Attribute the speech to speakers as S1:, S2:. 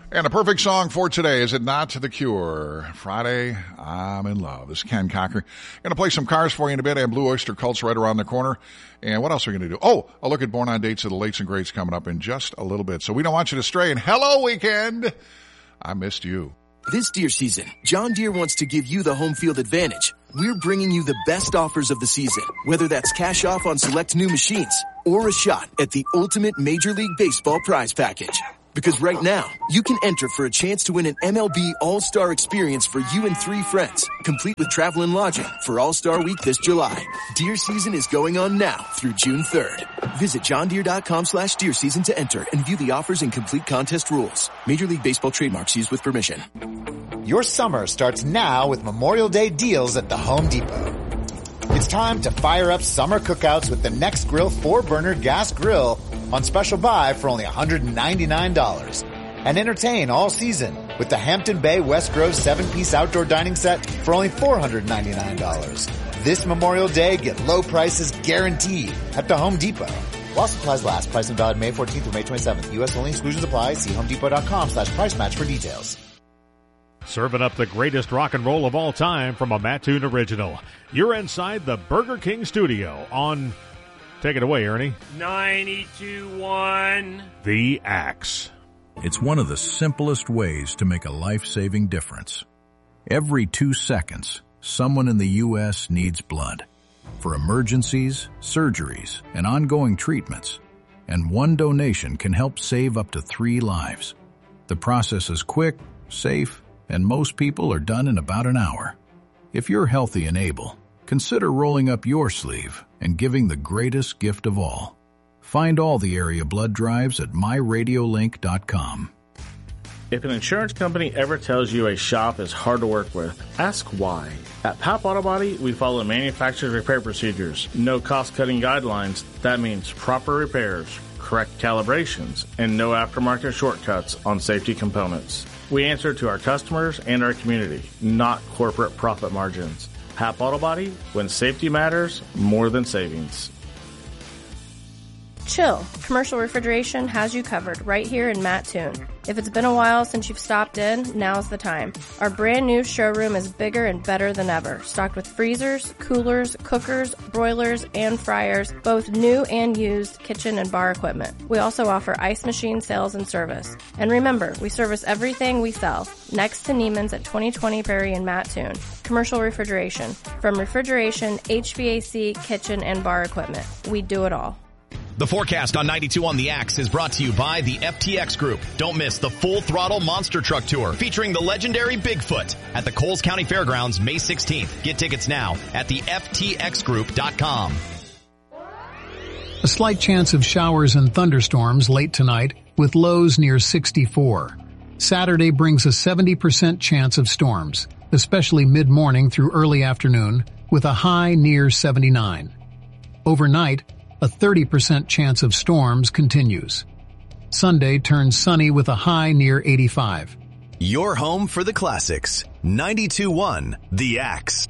S1: And a perfect song for today, is it not? The Cure. Friday, I'm in love. This is Ken Cocker. Going to play some cars for you in a bit. And Blue Oyster Cult's right around the corner. And what else are we going to do? Oh, a look at Born on Dates of the Lates and Greats coming up in just a little bit. So we don't want you to stray. And hello, weekend. I missed you.
S2: This deer season, John Deere wants to give you the home field advantage. We're bringing you the best offers of the season, whether that's cash off on select new machines or a shot at the ultimate Major League Baseball prize package. Because right now, you can enter for a chance to win an MLB All-Star experience for you and 3 friends, complete with travel and lodging for All-Star Week this July. Deer season is going on now through June 3rd. Visit johndeere.com/deer season to enter and view the offers and complete contest rules. Major League Baseball trademarks used with permission.
S3: Your summer starts now with Memorial Day deals at the Home Depot. It's time to fire up summer cookouts with the Next Grill 4-burner gas grill on special buy for only $199. And entertain all season with the Hampton Bay West Grove 7-piece outdoor dining set for only $499. This Memorial Day, get low prices guaranteed at the Home Depot. While supplies last, price and valid May 14th through May 27th. U.S. only, exclusions apply. See homedepot.com/price match for details.
S4: Serving up the greatest rock and roll of all time from a Mattoon original. You're inside the Burger King studio on... Take it away, Ernie.
S5: 92.1
S4: The Axe.
S6: It's one of the simplest ways to make a life-saving difference. Every 2 seconds, someone in the U.S. needs blood for emergencies, surgeries, and ongoing treatments. And one donation can help save up to 3 lives. The process is quick, safe, and most people are done in about an hour. If you're healthy and able, consider rolling up your sleeve and giving the greatest gift of all. Find all the area blood drives at myradiolink.com.
S7: If an insurance company ever tells you a shop is hard to work with, ask why. At PAP Auto Body, we follow manufacturer's repair procedures, no cost-cutting guidelines. That means proper repairs, correct calibrations, and no aftermarket shortcuts on safety components. We answer to our customers and our community, not corporate profit margins. PAP Auto Body, when safety matters more than savings.
S8: Chill. Commercial Refrigeration has you covered right here in Mattoon. If it's been a while since you've stopped in, now's the time. Our brand new showroom is bigger and better than ever, stocked with freezers, coolers, cookers, broilers, and fryers, both new and used kitchen and bar equipment. We also offer ice machine sales and service. And remember, we service everything we sell, next to Neiman's at 2020 Prairie in Mattoon. Commercial Refrigeration. From refrigeration, HVAC, kitchen, and bar equipment. We do it all.
S9: The forecast on 92 on the Axe is brought to you by the FTX Group. Don't miss the Full Throttle Monster Truck Tour featuring the legendary Bigfoot at the Coles County Fairgrounds May 16th. Get tickets now at the ftxgroup.com.
S10: A slight chance of showers and thunderstorms late tonight with lows near 64. Saturday brings a 70% chance of storms, especially mid-morning through early afternoon, with a high near 79. Overnight, a 30% chance of storms continues. Sunday turns sunny with a high near 85.
S11: Your home for the classics. 92.1 The Axe.